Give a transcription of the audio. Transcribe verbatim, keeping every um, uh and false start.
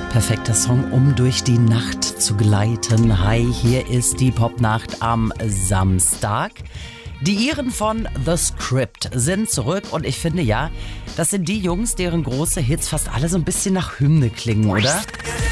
Perfekter Song, um durch die Nacht zu gleiten. Hi, hier ist die Popnacht am Samstag. Die Iren von The Script sind zurück und ich finde ja, das sind die Jungs, deren große Hits fast alle so ein bisschen nach Hymne klingen, oder?